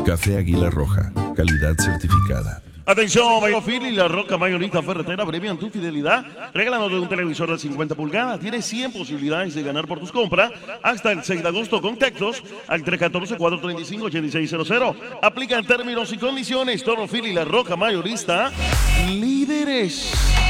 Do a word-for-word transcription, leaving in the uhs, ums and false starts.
Café Águila Roja, calidad certificada. Atención, Mayorfil y la Roca Mayorista Ferretera premian tu fidelidad regalándote un televisor de cincuenta pulgadas. Tienes cien posibilidades de ganar por tus compras hasta el seis de agosto. Contactos al tres uno cuatro, cuatro tres cinco, ocho seis cero cero. Aplican términos y condiciones. Torofil y la Roca Mayorista, líderes.